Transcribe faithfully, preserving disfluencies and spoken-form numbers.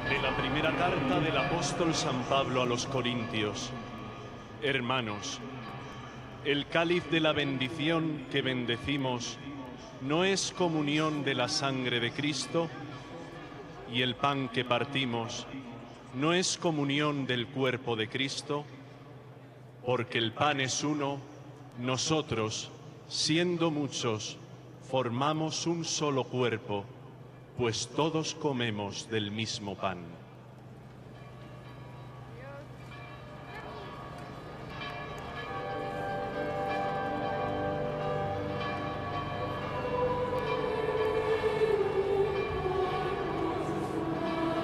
De la primera carta del apóstol San Pablo a los Corintios. Hermanos, el cáliz de la bendición que bendecimos no es comunión de la sangre de Cristo, y el pan que partimos no es comunión del cuerpo de Cristo, porque el pan es uno, nosotros, siendo muchos, formamos un solo cuerpo, pues todos comemos del mismo pan.